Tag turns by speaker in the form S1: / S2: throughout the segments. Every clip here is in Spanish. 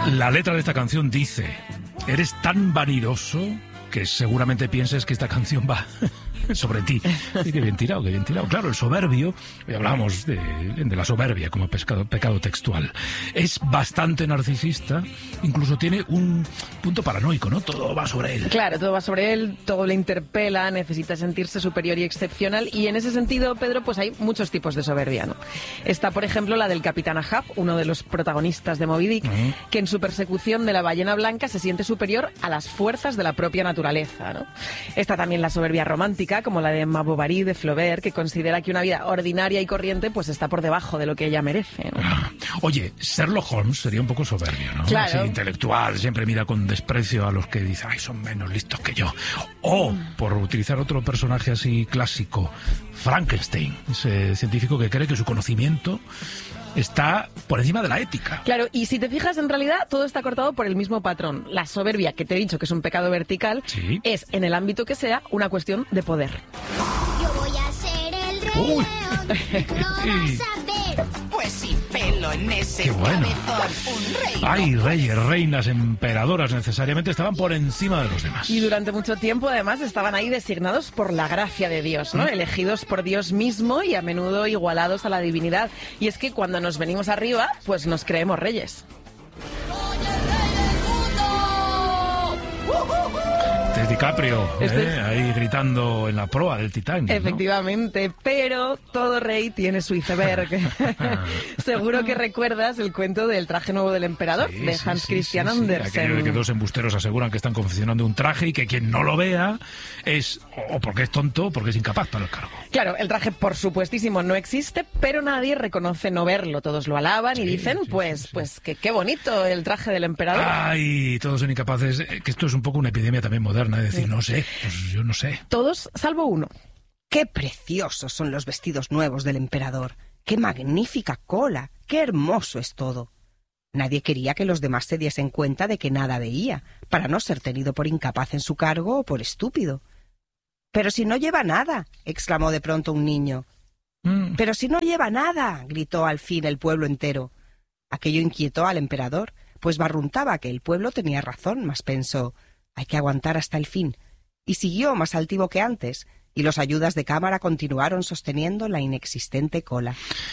S1: La letra de esta canción dice: eres tan vanidoso que seguramente pienses que esta canción va sobre ti. Sí, qué bien tirado, qué bien tirado. Claro, el soberbio, hablábamos de la soberbia como pecado textual, es bastante narcisista, incluso tiene un punto paranoico, ¿no? Todo va sobre él.
S2: Claro, todo va sobre él, todo le interpela, necesita sentirse superior y excepcional, y en ese sentido, Pedro, pues hay muchos tipos de soberbia, ¿no? Está, por ejemplo, la del Capitán Ahab, uno de los protagonistas de Moby Dick, que en su persecución de la ballena blanca se siente superior a las fuerzas de la propia naturaleza, ¿no? Está también la soberbia romántica, como la de Emma Bovary de Flaubert, que considera que una vida ordinaria y corriente pues está por debajo de lo que ella merece, ¿no?
S1: Oye, Sherlock Holmes sería un poco soberbio, ¿no?
S2: Claro.
S1: Así, intelectual, siempre mira con desprecio a los que dicen, ay, son menos listos que yo. O, por utilizar otro personaje así clásico, Frankenstein, ese científico que cree que su conocimiento está por encima de la ética.
S2: Claro, y si te fijas, en realidad todo está cortado por el mismo patrón. La soberbia, que te he dicho que es un pecado vertical,
S1: ¿sí?
S2: Es, en el ámbito que sea, una cuestión de poder.
S3: Yo voy a ser el rey león, tú lo vas a ver.
S4: Pues sin pelo en ese
S1: ¡qué bueno!
S4: cabezón, un rey.
S1: Ay, reyes, reinas, emperadoras necesariamente estaban por encima de los demás.
S2: Y durante mucho tiempo, además, estaban ahí designados por la gracia de Dios, ¿no? Elegidos por Dios mismo y a menudo igualados a la divinidad. Y es que cuando nos venimos arriba, pues nos creemos reyes.
S1: Es DiCaprio, ahí gritando en la proa del Titanic, ¿no?
S2: Efectivamente, pero todo rey tiene su iceberg. Seguro que recuerdas el cuento del traje nuevo del emperador,
S1: Sí,
S2: de
S1: sí,
S2: Hans
S1: sí,
S2: Christian
S1: sí, sí.
S2: Andersen.
S1: Aquello de que dos embusteros aseguran que están confeccionando un traje y que quien no lo vea es o porque es tonto o porque es incapaz para el cargo.
S2: Claro, el traje, por supuestísimo, no existe, pero nadie reconoce no verlo. Todos lo alaban y dicen, pues que qué bonito el traje del emperador.
S1: Ay, todos son incapaces. Que esto es un poco una epidemia también moderna, es decir, no sé, pues yo no sé.
S2: Todos, salvo uno.
S5: ¡Qué preciosos son los vestidos nuevos del emperador! ¡Qué magnífica cola! ¡Qué hermoso es todo! Nadie quería que los demás se diesen cuenta de que nada veía, para no ser tenido por incapaz en su cargo o por estúpido. «¡Pero si no lleva nada!», exclamó de pronto un niño. «¡Pero si no lleva nada!», gritó al fin el pueblo entero. Aquello inquietó al emperador, pues barruntaba que el pueblo tenía razón, mas pensó, hay que aguantar hasta el fin, y siguió más altivo que antes, y los ayudas de cámara continuaron sosteniendo la inexistente cola.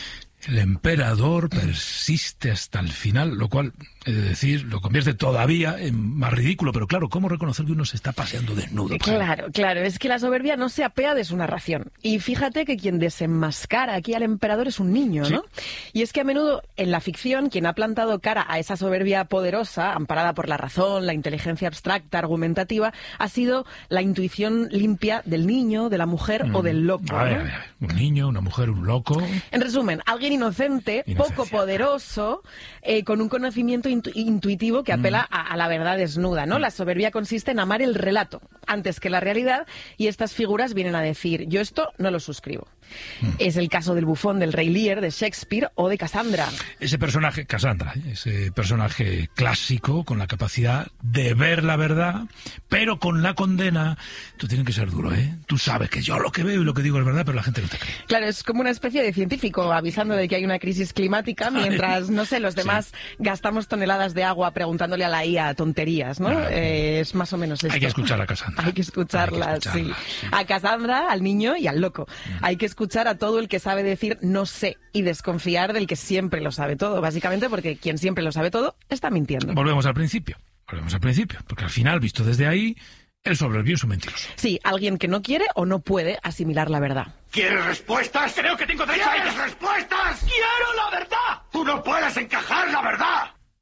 S1: El emperador persiste hasta el final, lo cual, es decir, lo convierte todavía en más ridículo. Pero claro, ¿cómo reconocer que uno se está paseando desnudo?
S2: Claro, es que la soberbia no se apea de su narración. Y fíjate que quien desenmascara aquí al emperador es un niño, ¿no? Sí. Y es que a menudo en la ficción quien ha plantado cara a esa soberbia poderosa, amparada por la razón, la inteligencia abstracta, argumentativa, ha sido la intuición limpia del niño, de la mujer o del loco.
S1: A ver, un niño, una mujer, un loco.
S2: En resumen, alguien inocente, poco poderoso, con un conocimiento intuitivo que apela a la verdad desnuda, ¿no? La soberbia consiste en amar el relato antes que la realidad, y estas figuras vienen a decir, yo esto no lo suscribo. Es el caso del bufón del Rey Lear de Shakespeare o de Cassandra.
S1: Ese personaje, Cassandra, ese personaje clásico con la capacidad de ver la verdad, pero con la condena. Tú tienes que ser duro, ¿eh? Tú sabes que yo lo que veo y lo que digo es verdad, pero la gente no te cree.
S2: Claro, es como una especie de científico avisando de que hay una crisis climática mientras, no sé, los demás gastamos toneladas de agua preguntándole a la IA tonterías, ¿no? Es más o menos esto.
S1: Hay que escuchar a Cassandra.
S2: Hay que escucharla, sí. A Cassandra, al niño y al loco. Hay que escuchar a todo el que sabe decir no sé y desconfiar del que siempre lo sabe todo, básicamente porque quien siempre lo sabe todo está mintiendo.
S1: Volvemos al principio, porque al final, visto desde ahí, el soberbio es un mentiroso.
S2: Sí, alguien que no quiere o no puede asimilar la verdad.
S6: ¿Quieres respuestas? Creo que tengo derecho a ellas. ¿Respuestas? ¡Quiero la verdad! ¡Tú no puedes encajar la verdad!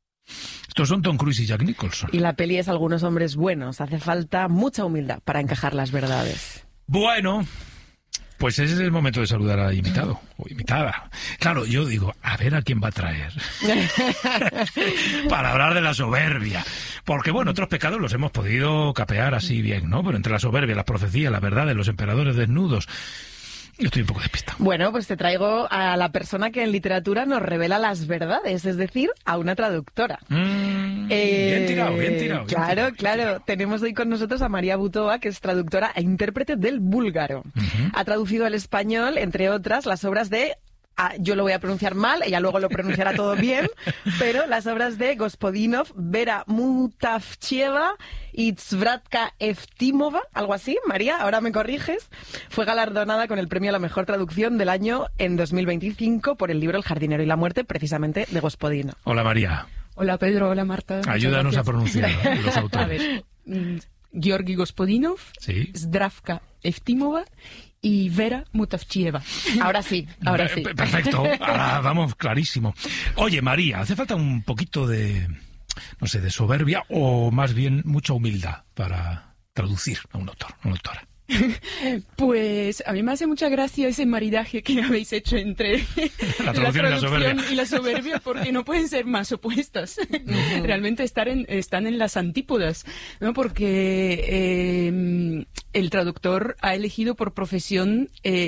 S1: Estos son Tom Cruise y Jack Nicholson.
S2: Y la peli es Algunos hombres buenos. Hace falta mucha humildad para encajar las verdades.
S1: Bueno, pues ese es el momento de saludar al invitado o invitada. Claro, yo digo, a ver a quién va a traer para hablar de la soberbia. Porque, bueno, otros pecados los hemos podido capear así bien, ¿no? Pero entre la soberbia, las profecías, las verdades, los emperadores desnudos, yo estoy un poco despistado.
S2: Bueno, pues te traigo a la persona que en literatura nos revela las verdades, es decir, a una traductora.
S1: Bien tirado.
S2: Claro. Tenemos hoy con nosotros a María Butoa, que es traductora e intérprete del búlgaro. Ha traducido al español, entre otras, las obras de yo lo voy a pronunciar mal, ella luego lo pronunciará todo bien, pero las obras de Gospodinov, Vera Mutavchieva y Tzvratka Eftimova, algo así, María, ahora me corriges, fue galardonada con el premio a la mejor traducción del año en 2025 por el libro El jardinero y la muerte, precisamente de Gospodinov.
S1: Hola, María.
S7: Hola, Pedro. Hola, Marta.
S1: Ayúdanos a pronunciar los autores.
S7: A ver, Georgi Gospodinov,
S1: Sí.
S7: Zdravka Eftimova y Vera Mutavchieva.
S2: Ahora sí, ahora sí.
S1: Perfecto, ahora vamos clarísimo. Oye, María, hace falta un poquito de, no sé, de soberbia o más bien mucha humildad para traducir a un autor, a una autora.
S7: Pues a mí me hace mucha gracia ese maridaje que habéis hecho entre
S1: La traducción
S7: y la soberbia, porque no pueden ser más opuestas. Realmente están en las antípodas, ¿no? Porque el traductor ha elegido por profesión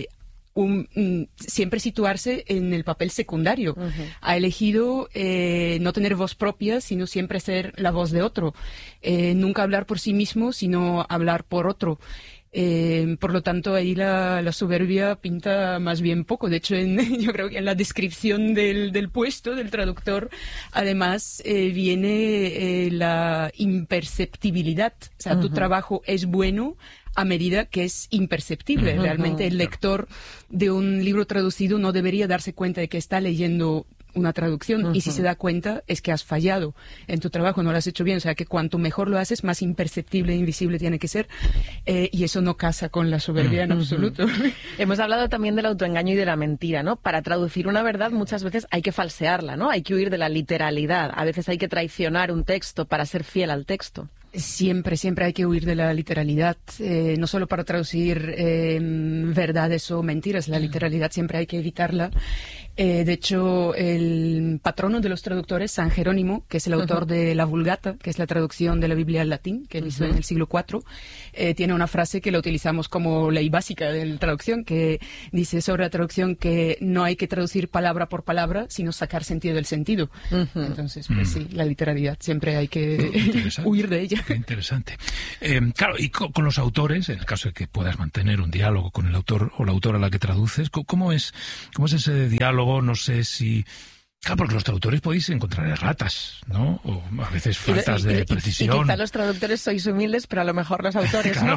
S7: siempre situarse en el papel secundario. Ha elegido no tener voz propia, sino siempre ser la voz de otro. Nunca hablar por sí mismo, sino hablar por otro. Por lo tanto, ahí la soberbia pinta más bien poco. De hecho, yo creo que en la descripción del puesto del traductor, además, viene la imperceptibilidad. O sea, tu trabajo es bueno a medida que es imperceptible. Realmente el lector de un libro traducido no debería darse cuenta de que está leyendo una traducción, y si se da cuenta es que has fallado en tu trabajo, no lo has hecho bien. O sea, que cuanto mejor lo haces, más imperceptible e invisible tiene que ser, y eso no casa con la soberbia en absoluto.
S2: Hemos hablado también del autoengaño y de la mentira, ¿no? Para traducir una verdad muchas veces hay que falsearla, ¿no? Hay que huir de la literalidad. A veces hay que traicionar un texto para ser fiel al texto.
S7: Siempre hay que huir de la literalidad, no solo para traducir verdades o mentiras. La literalidad siempre hay que evitarla. De hecho, el patrono de los traductores, San Jerónimo, que es el autor de la Vulgata, que es la traducción de la Biblia al latín, que él hizo en el siglo IV, tiene una frase que la utilizamos como ley básica de la traducción, que dice sobre la traducción que no hay que traducir palabra por palabra, sino sacar sentido del sentido. Entonces, pues sí, la literalidad siempre hay que huir de ella.
S1: Qué interesante. Claro, y con los autores, en el caso de que puedas mantener un diálogo con el autor o la autora a la que traduces, ¿cómo es ese diálogo? No sé si... Claro, porque los traductores podéis encontrar erratas, ¿no? O a veces faltas de precisión.
S2: Y quizá los traductores sois humildes, pero a lo mejor los autores,
S1: claro.
S2: ¿no?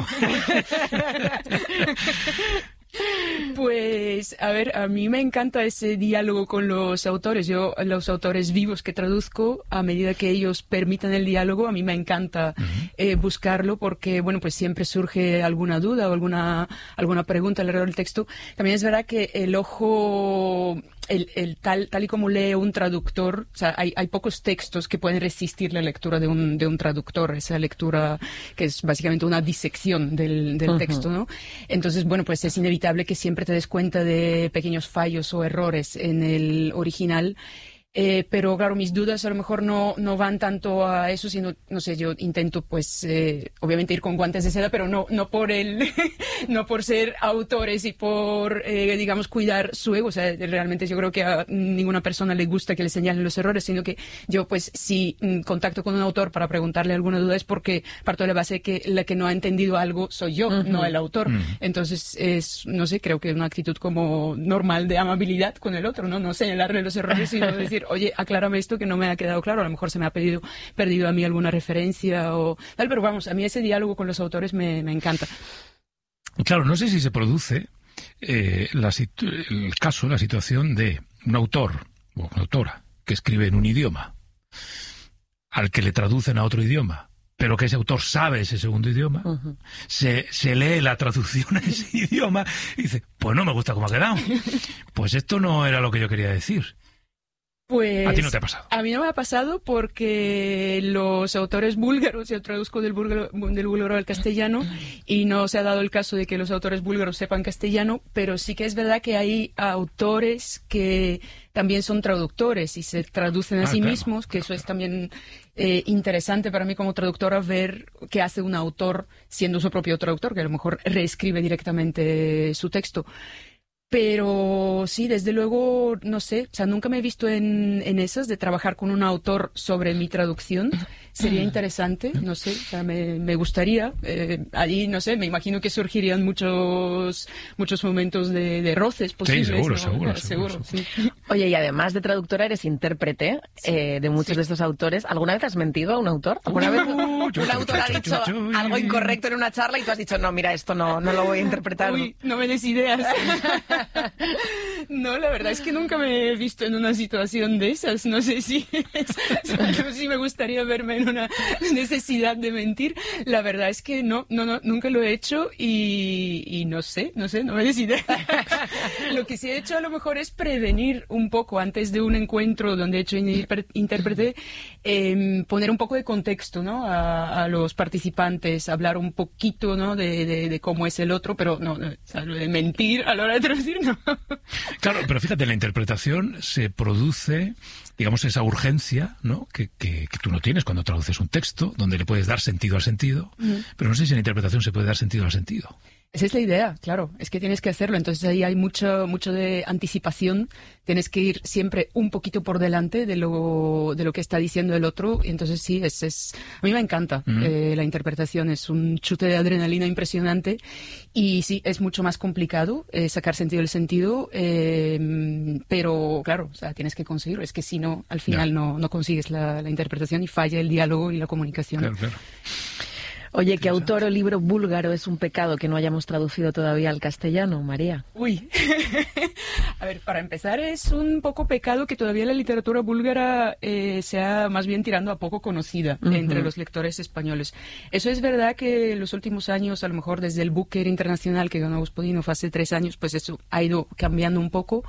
S7: Pues, a ver, a mí me encanta ese diálogo con los autores. Yo, los autores vivos que traduzco, a medida que ellos permitan el diálogo, a mí me encanta buscarlo, porque, bueno, pues siempre surge alguna duda o alguna pregunta alrededor del texto. También es verdad que el ojo... tal y como lee un traductor, o sea, hay pocos textos que pueden resistir la lectura de un traductor, esa lectura que es básicamente una disección del texto, ¿no? Entonces, bueno, pues es inevitable que siempre te des cuenta de pequeños fallos o errores en el original. Pero claro, mis dudas a lo mejor no van tanto a eso, sino, no sé, yo intento pues obviamente ir con guantes de seda, pero no por ser autores y por digamos cuidar su ego. O sea, realmente yo creo que a ninguna persona le gusta que le señalen los errores, sino que yo pues si contacto con un autor para preguntarle alguna duda es porque parto de la base de que la que no ha entendido algo soy yo, no el autor. Entonces es, no sé, creo que es una actitud como normal de amabilidad con el otro, no señalarle los errores, sino decir, oye, aclárame esto que no me ha quedado claro, a lo mejor se me ha perdido a mí alguna referencia o tal, pero vamos, a mí ese diálogo con los autores me encanta.
S1: Claro, no sé si se produce la situación de un autor o una autora que escribe en un idioma al que le traducen a otro idioma, pero que ese autor sabe ese segundo idioma, se lee la traducción a ese idioma y dice, pues no me gusta cómo ha quedado, pues esto no era lo que yo quería decir.
S7: Pues,
S1: ¿a ti no te ha pasado?
S7: A mí no me ha pasado porque los autores búlgaros, yo traduzco del búlgaro al castellano y no se ha dado el caso de que los autores búlgaros sepan castellano, pero sí que es verdad que hay autores que también son traductores y se traducen a sí mismos, que eso es también interesante para mí como traductora, ver qué hace un autor siendo su propio traductor, que a lo mejor reescribe directamente su texto. Pero sí, desde luego, no sé, o sea, nunca me he visto en esas de trabajar con un autor sobre mi traducción. Sería interesante, no sé, o sea, me gustaría. Allí, no sé, me imagino que surgirían muchos momentos de roces posibles.
S1: Sí, seguro.
S7: Sí.
S2: Oye, y además de traductora, eres intérprete de muchos de estos autores. ¿Alguna vez has mentido a un autor? ¿Alguna vez un autor ha dicho algo incorrecto en una charla y tú has dicho, no, mira, esto no lo voy a interpretar?
S7: Uy, no me des ideas. No, la verdad es que nunca me he visto en una situación de esas. No sé si me gustaría verme en una necesidad de mentir. La verdad es que no, nunca lo he hecho y no sé, no me des idea. Lo que sí he hecho a lo mejor es prevenir un poco antes de un encuentro donde he hecho intérprete, poner un poco de contexto, ¿no? A los participantes, hablar un poquito, ¿no? de cómo es el otro, pero no, o sea, lo de mentir a la hora de traducir, no.
S1: Claro, pero fíjate, en la interpretación se produce, digamos, esa urgencia, ¿no? que tú no tienes cuando traduces un texto, donde le puedes dar sentido al sentido, pero no sé si en la interpretación se puede dar sentido al sentido.
S7: Esa es la idea, claro, es que tienes que hacerlo, entonces ahí hay mucho de anticipación, tienes que ir siempre un poquito por delante de lo que está diciendo el otro, y entonces sí, a mí me encanta la interpretación, es un chute de adrenalina impresionante, y sí, es mucho más complicado sacar sentido del sentido, pero claro, o sea, tienes que conseguirlo, es que si no, al final no consigues la interpretación y falla el diálogo y la comunicación.
S1: Claro.
S2: Oye, ¿qué autor o libro búlgaro es un pecado que no hayamos traducido todavía al castellano, María?
S7: Uy, a ver, para empezar es un poco pecado que todavía la literatura búlgara sea más bien tirando a poco conocida entre los lectores españoles. Eso es verdad que en los últimos años, a lo mejor desde el Booker Internacional que ganó Gospodinov hace 3 años, pues eso ha ido cambiando un poco.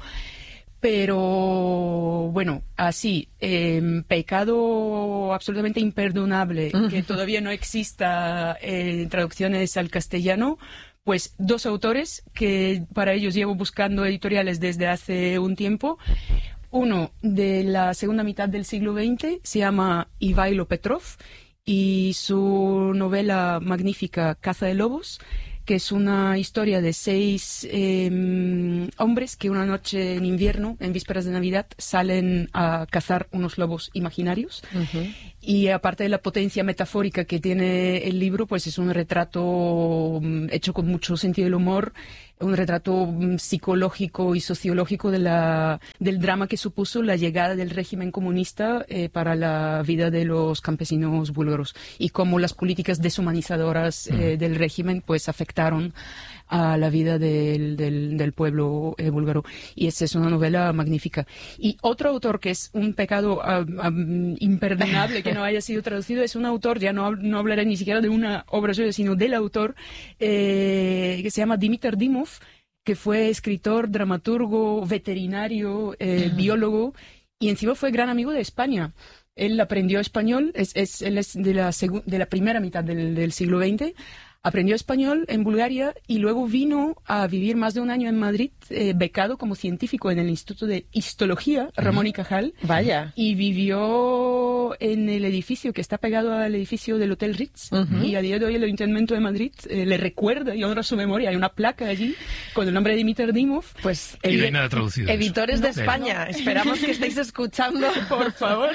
S7: Pero, bueno, así, pecado absolutamente imperdonable, que todavía no exista traducciones al castellano, pues 2 autores que para ellos llevo buscando editoriales desde hace un tiempo. Uno de la segunda mitad del siglo XX, se llama Ivailo Petrov, y su novela magnífica Caza de Lobos, que es una historia de 6 hombres que una noche en invierno, en vísperas de Navidad, salen a cazar unos lobos imaginarios. Y aparte de la potencia metafórica que tiene el libro, pues es un retrato hecho con mucho sentido del humor, un retrato psicológico y sociológico del drama que supuso la llegada del régimen comunista para la vida de los campesinos búlgaros y cómo las políticas deshumanizadoras del régimen pues afectaron a la vida del pueblo búlgaro. Y esa es una novela magnífica. Y otro autor que es un pecado imperdonable que no haya sido traducido es un autor, ya no hablaré ni siquiera de una obra suya, sino del autor, que se llama Dimitar Dimov, que fue escritor, dramaturgo, veterinario, biólogo, y encima fue gran amigo de España. Él aprendió español, él es de la primera mitad del siglo XX, aprendió español en Bulgaria y luego vino a vivir más de un año en Madrid, becado como científico en el Instituto de Histología Ramón y Cajal.
S2: Vaya.
S7: Y vivió en el edificio que está pegado al edificio del Hotel Ritz. Y a día de hoy el Ayuntamiento de Madrid le recuerda y honra su memoria. Hay una placa allí con el nombre de Dimitar Dimov.
S2: Pues
S1: y no hay nada traducido.
S2: Editores de España, esperamos que estéis escuchando, por favor.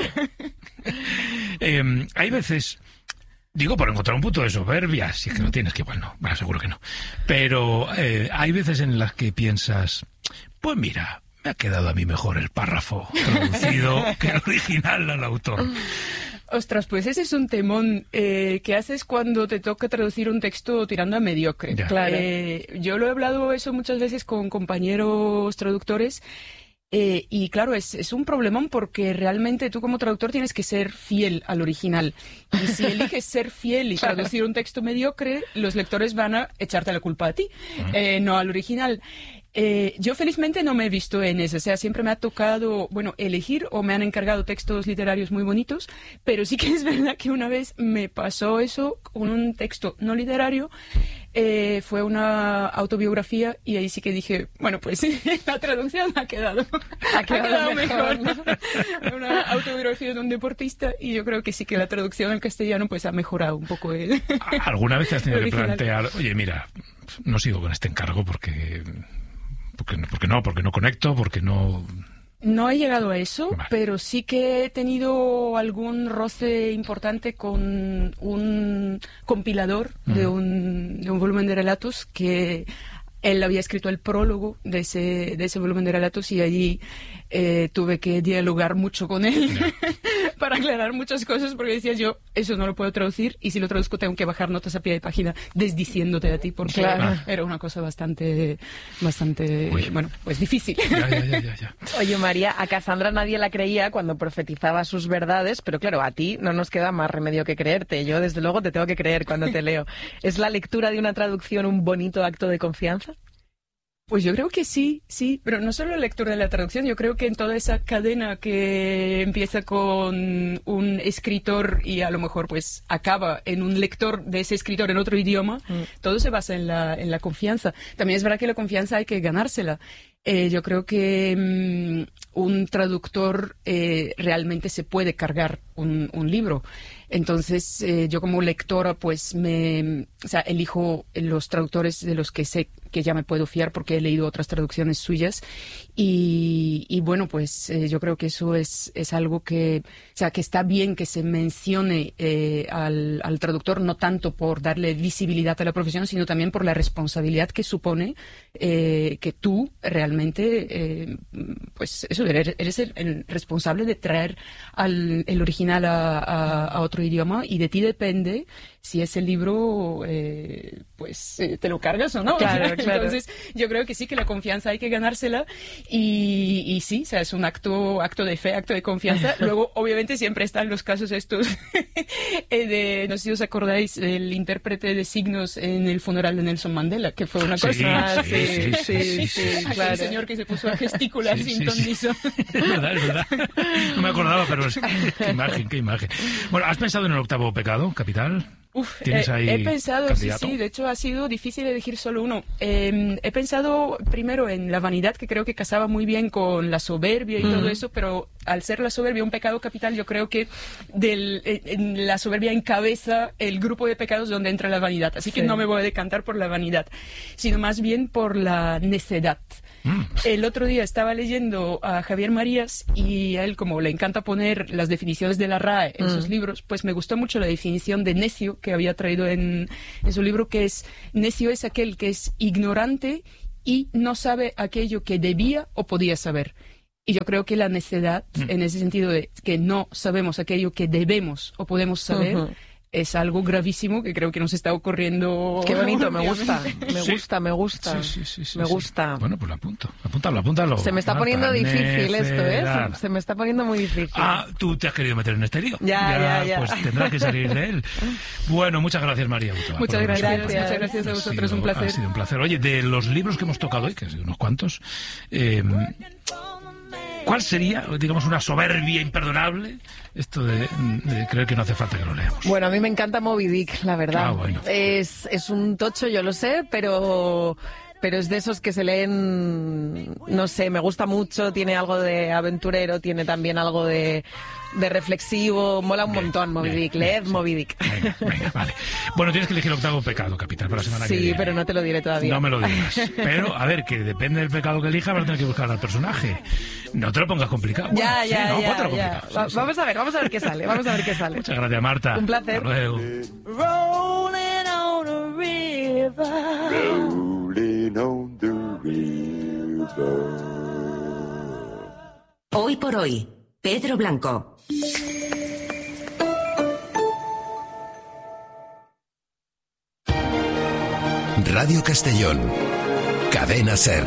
S1: Hay veces... Digo, por encontrar un punto de soberbia, si es que no tienes, que igual no, bueno, seguro que no. Pero hay veces en las que piensas, pues mira, me ha quedado a mí mejor el párrafo traducido que el original al autor.
S7: Ostras, pues ese es un temón que haces cuando te toca traducir un texto tirando a mediocre.
S2: Claro.
S7: Yo lo he hablado eso muchas veces con compañeros traductores. Y claro, es un problemón porque realmente tú como traductor tienes que ser fiel al original. Y si eliges ser fiel y traducir un texto mediocre, los lectores van a echarte la culpa a ti, no al original. Yo felizmente no me he visto en eso, o sea, siempre me ha tocado, bueno, elegir o me han encargado textos literarios muy bonitos, pero sí que es verdad que una vez me pasó eso con un texto no literario. Fue una autobiografía y ahí sí que dije, bueno, pues la traducción ha quedado mejor. Una autobiografía de un deportista y yo creo que sí que la traducción al castellano pues ha mejorado un poco el...
S1: ¿Alguna vez te has tenido que plantear, oye, mira, no sigo con este encargo porque Porque no conecto, porque no...
S7: No he llegado a eso,
S1: Vale.
S7: pero sí que he tenido algún roce importante con un compilador de un volumen de relatos que él había escrito el prólogo de ese volumen de relatos y allí tuve que dialogar mucho con él para aclarar muchas cosas porque decía yo, eso no lo puedo traducir y si lo traduzco tengo que bajar notas a pie de página desdiciéndote a ti porque era una cosa bastante bueno, pues difícil.
S1: Ya.
S2: Oye, María, a Cassandra nadie la creía cuando profetizaba sus verdades, pero claro, a ti no nos queda más remedio que creerte. Yo, desde luego, te tengo que creer cuando te leo. ¿Es la lectura de una traducción un bonito acto de confianza?
S7: Pues yo creo que sí, pero no solo la lectura de la traducción, yo creo que en toda esa cadena que empieza con un escritor y a lo mejor pues acaba en un lector de ese escritor en otro idioma, todo se basa en la confianza. También es verdad que la confianza hay que ganársela. Yo creo que un traductor realmente se puede cargar un libro. Entonces, yo como lectora, pues elijo los traductores de los que sé que ya me puedo fiar porque he leído otras traducciones suyas. Y bueno, pues yo creo que eso es algo que está bien que se mencione al traductor, no tanto por darle visibilidad a la profesión, sino también por la responsabilidad que supone que tú realmente, pues eso, eres el responsable de traer el original a otro idioma y de ti depende si ese libro te lo cargas o no.
S2: Claro.
S7: Entonces yo creo que sí, que la confianza hay que ganársela y sí, o sea, es un acto de fe, acto de confianza. Luego obviamente siempre están los casos estos no sé si os acordáis del intérprete de signos en el funeral de Nelson Mandela, que fue una cosa
S2: Sí, claro.
S7: El señor que se puso a gesticular sin ton ni son.
S1: Es verdad. No me acordaba, pero qué imagen. Bueno, ¿has pensado en el octavo pecado capital? ¿Tienes ahí
S7: he pensado,
S1: candidato?
S7: sí, de hecho ha sido difícil elegir solo uno. He pensado primero en la vanidad, que creo que casaba muy bien con la soberbia y todo eso, pero al ser la soberbia un pecado capital, yo creo que la soberbia encabeza el grupo de pecados donde entra la vanidad. Así que no me voy a decantar por la vanidad, sino más bien por la necedad. El otro día estaba leyendo a Javier Marías y a él, como le encanta poner las definiciones de la RAE en sus libros, pues me gustó mucho la definición de necio que había traído en su libro, que es: necio es aquel que es ignorante y no sabe aquello que debía o podía saber. Y yo creo que la necedad, en ese sentido de que no sabemos aquello que debemos o podemos saber, es algo gravísimo que creo que nos está ocurriendo.
S2: Qué bonito, me gusta.
S1: Sí.
S2: Me gusta.
S1: Bueno, pues apúntalo.
S2: Se me está poniendo difícil esto, Se me está poniendo muy difícil.
S1: Tú te has querido meter en este lío.
S2: Ya.
S1: Pues tendrás que salir de él. Bueno, muchas gracias, María Butoa.
S7: Muchas gracias a vosotros, un placer.
S1: Ha sido un placer. Oye, de los libros que hemos tocado hoy, que han sido unos cuantos, ¿cuál sería, digamos, una soberbia imperdonable? Esto de creer que no hace falta que lo leamos.
S2: Bueno, a mí me encanta Moby Dick, la verdad.
S1: Bueno.
S2: Es un tocho, yo lo sé, pero es de esos que se leen, no sé, me gusta mucho, tiene algo de aventurero, tiene también algo de reflexivo, mola un montón Moby Dick, leed Moby Dick.
S1: Venga, vale. Bueno, tienes que elegir el octavo pecado capital para la semana que viene.
S2: Sí, pero no te lo diré todavía.
S1: No me lo digas. Pero, a ver, que depende del pecado que elijas, vas a tener que buscar al personaje. No te lo pongas complicado.
S2: Ya.
S1: Póntelo complicado. Sí.
S2: Vamos a ver qué sale,
S1: Muchas gracias, Marta.
S2: Un placer.
S1: Hasta luego.
S8: Rolling on the river. Rolling on the river.
S9: Hoy por hoy, Pedro Blanco.
S10: Radio Castellón. Cadena SER.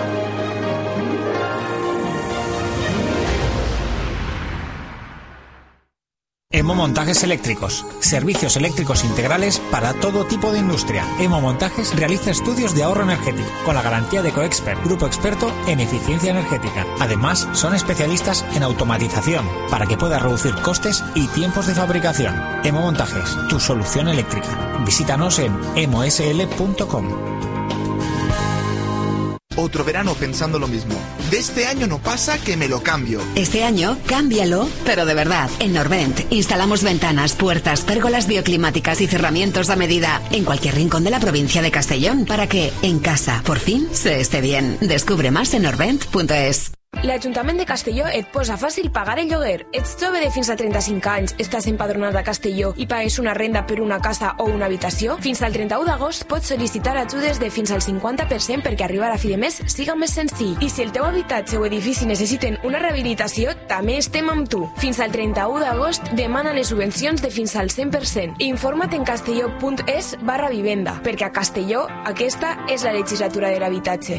S11: Emo Montajes Eléctricos. Servicios eléctricos integrales para todo tipo de industria. Emo Montajes realiza estudios de ahorro energético con la garantía de Coexpert, grupo experto en eficiencia energética. Además, son especialistas en automatización para que puedas reducir costes y tiempos de fabricación. Emo Montajes, tu solución eléctrica. Visítanos en emosl.com.
S12: otro verano pensando lo mismo. De este año no pasa que me lo cambio.
S9: Este año, cámbialo, pero de verdad. En Norvent instalamos ventanas, puertas, pérgolas bioclimáticas y cerramientos a medida en cualquier rincón de la provincia de Castellón para que, en casa, por fin, se esté bien. Descubre más en norvent.es.
S13: L'Ajuntament de Castelló et posa fàcil pagar el lloguer. Ets jove de fins a 35 anys, estàs empadronat a Castelló i pagues una renda per una casa o una habitació? Fins al 31 d'agost pots sol·licitar ajudes de fins al 50% perquè arribar a fi de mes siga més senzill. I si el teu habitatge o edifici necessiten una rehabilitació, també estem amb tu. Fins al 31 d'agost demana les subvencions de fins al 100%. Informa't en castelló.es/vivenda, perquè a Castelló aquesta és la legislatura de l'habitatge.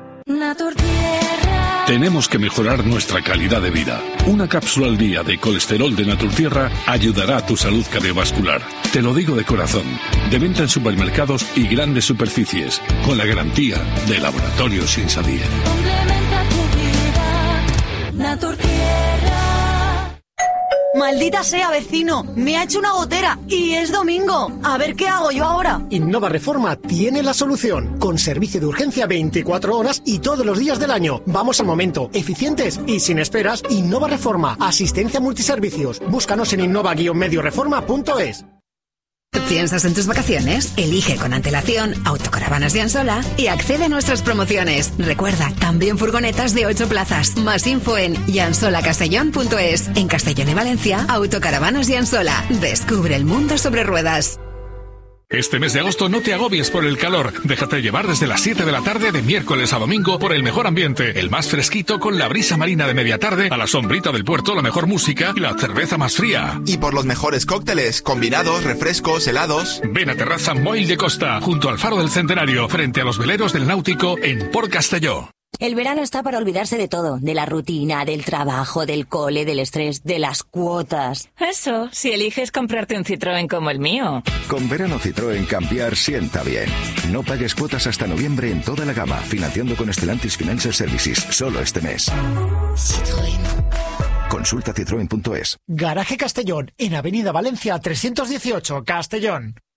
S14: Tenemos que mejorar nuestra calidad de vida. Una cápsula al día de colesterol de Naturtierra ayudará a tu salud cardiovascular. Te lo digo de corazón. De venta en supermercados y grandes superficies, con la garantía de Laboratorios Insadir.
S15: Complementa tu vida, Naturtierra. Maldita sea, vecino, me ha hecho una gotera y es domingo. A ver qué hago yo ahora.
S16: Innova Reforma tiene la solución, con servicio de urgencia 24 horas y todos los días del año. Vamos al momento, eficientes y sin esperas. Innova Reforma, asistencia multiservicios. Búscanos en innova-medioreforma.es.
S9: ¿Piensas en tus vacaciones? Elige con antelación Autocaravanas Llansola y accede a nuestras promociones. Recuerda, también furgonetas de 8 plazas. Más info en llansola-castellón.es. En Castellón y Valencia, Autocaravanas Llansola. Descubre el mundo sobre ruedas.
S1: Este mes de agosto no te agobies por el calor. Déjate llevar desde las 7 de la tarde de miércoles a domingo por el mejor ambiente, el más fresquito con la brisa marina de media tarde, a la sombrita del puerto la mejor música y la cerveza más fría.
S12: Y por los mejores cócteles, combinados, refrescos, helados.
S1: Ven a Terraza Moll de Costa, junto al Faro del Centenario, frente a los veleros del Náutico en Port Castelló.
S17: El verano está para olvidarse de todo, de la rutina, del trabajo, del cole, del estrés, de las cuotas.
S18: Eso, si eliges comprarte un Citroën como el mío.
S19: Con verano Citroën cambiar sienta bien. No pagues cuotas hasta noviembre en toda la gama, financiando con Stellantis Financial Services, solo este mes. Citroën. Consulta citroen.es.
S16: Garaje Castellón, en Avenida Valencia 318, Castellón.